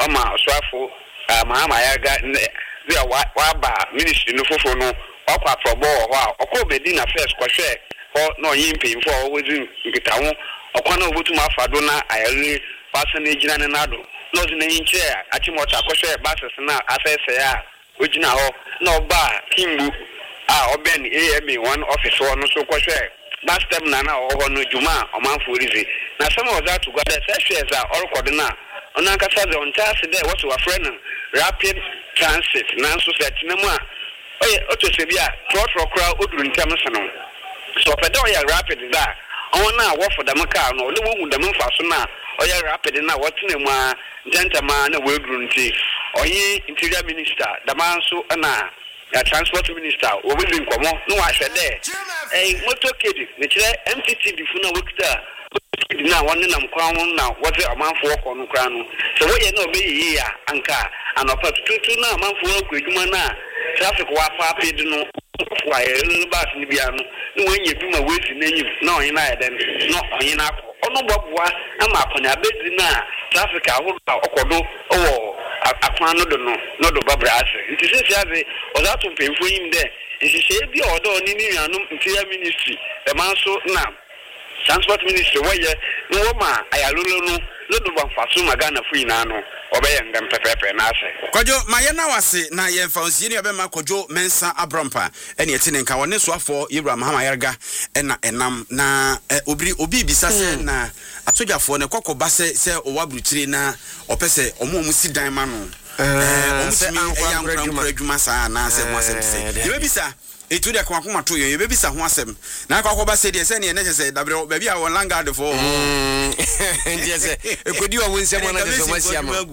ama oswafo mahama yaga zia waba ministry no fofo no okwa probo ho a okọ Medina first kwahwe ho na oyimpin fo owozi nkitawo okwa na obotum afado na ayare person ejina ne nado no zi na yinche achimota akwahwe bases na afese ya ojina ho na oba kimbu oben AMA one office ho no so kwahwe last time na ho no juma omanfo rizi na some of that to go there say orukode na ona nkasa ze ontase there what we friend rapid transit na so set na mu a oto se bia trotro kra oduru ntam sano so pedo ya rapid da ona wo for dem car no le wo dem mfa so na oya rapid na wotene mu a ntantama na we duru nti oyi interior minister damanso na ya transport minister obizi nkomo no wa hwede motorcade ne kire MTT difu na wokita na wonne nam kwan na woze amanfo woko no kra no so wo ye na obeyi ya anka anopa tutu na amanfo woko adwuma na traffic wa paaped no wa ye bus ni bia no ni wonye bi ma wezi n'enyim na onye na yeden no onye na akọ ono bobua ama akonya bezi na traffic ahụ okodo owo akwan no do no do babrase nti sisi ase ozato mpemfo yim de nhihye bi odo ni nuanum ntia ministry e manso na transport ministry waye no ma ayalolo no do banfaso magana fu ina no obeye ngam pepepe na ase Kojo maye na wase na ye mfa onsie ne be ma Kojo Mensa Abrampa ene etine nka wone so afọ Ibrahim Mahama Yarga ena enam na obi bisa se na asojafo ne kokoba se owabruchire na opese omo si dan ma no se ankwa adwuma sa na se mo asem se ye bisa etu de kwa kuma to ye bisa ho asem na kwa koba se de se ne se dabre ba bia won langard fo ndiye se ekodi o won se mo na de so masia ma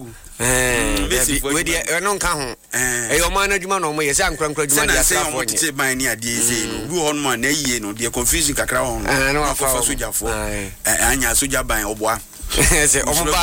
we de no nka ho e man adwuma no mo ye se ankwa adwuma de asafo nye se ban ni ade se no du ho no na yie no de confusion kakra ho no afa sojafo anya soja ban oboa se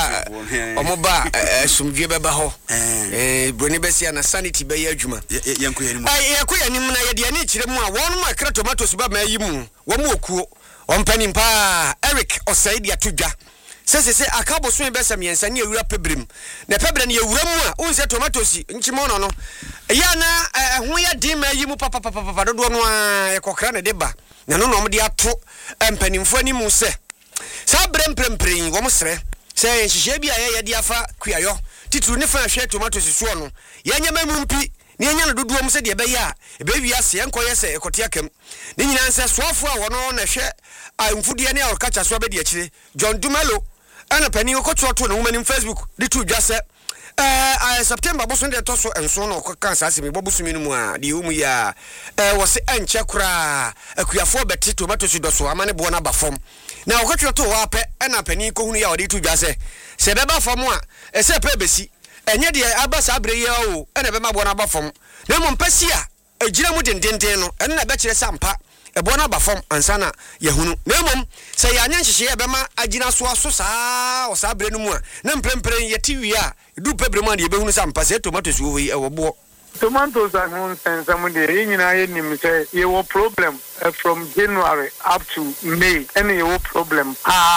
omoba sumdwe beba ho broni besia na sanity be ya adwuma yanko yanim yanim na ye de ani kire mu a won ma kra tomatoes ba ma yi mu wo mu okuo ompani mpa Eric Osaidi atudwa se akabo so be sam yensa ne ewura pebrim na pebre ne ewura mu a unse tomatoes nchimo no ya na ho ya di ma yi mu papa dodo no a yakokra ne deba na no mo de ato empanimfo ani mu se sa bremprempren wo msre se nhihye bia ye de afa kuayo tituru ne fa hwe tomatoes so no ye nyama mu mpi ne nya no dodo mu se de be ya be wi ase enkoye se ekote akam ne nyina nse soafo a wono na hwe amfudie ne orkacha so be de akire John Dumelo ana pani okoto no woman in Facebook de tu dwase September boso de toso enso no kansa asemi bobusumi no mu a de umu ya wo se enche kura akuafo beti tomatoes do so amane bo na ba fom na okoto to wa pe ana pani ko hunu ya ode tu dwase se be ba fom a ese pe besi enye de abasa abre ya o ena be ma bo na ba fom na mo mpasi a ejira mu dendenden no ena be kire sampa ebo na ba fom ansana yehunu na mom se ya anya nhihye e be ma agina so aso saa o saa abre no mu a na mprempren yeti wi a du pebre man ye be hunu sampa se tomatoes wo yi e wo bo tomatoes are on sense some dey nyina ye nim say ye wo problem from January up to May any wo problem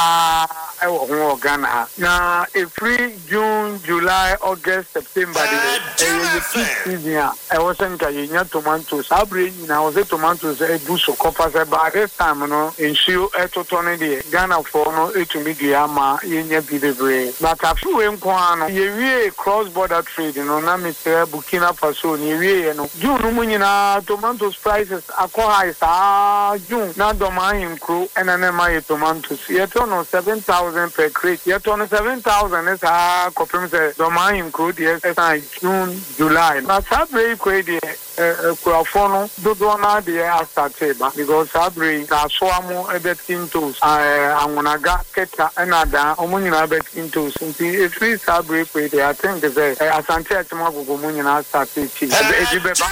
I wo Ghana na every June, July, August, September the season I wasn't nya tomatoes abre nyina wo say tomatoes e buso kopa say by this time no ensure etoto dey Ghana for no etumi dey ama ye nya bidebre but afu we nkwa no ye wie cross border trade no na me say Burkina Faso ni wie no June mu nyina tomatoes prices akọ high June na domain crew and an my tomatoes yet on 7,000 per crate yet on 7,000 is a confirms domain crew yes June July na sabre kwedi kuafono dodo na de astate ba because sabre ka so amu ebetintos anwonaga keta enada omunyina ebetintos nti free sabre kwedi I think the asante atuma gogo munyina astate chi ejibe ba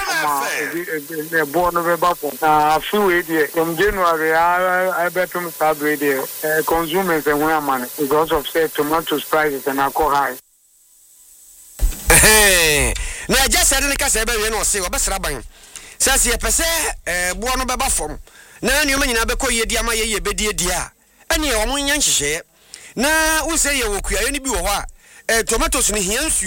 ma bono be ba fo afu from January I betum sabre de consumers and when man because of say tomatoes prices and alcohol high na just said in the case ebe we no say obesra ban say pese bo no beba fom na ne o nyina be ko yedi ama ye bedie die a ene o mo nya nhihye na wo say ye wo kuaye ni bi wo ho a tomatoes ni hian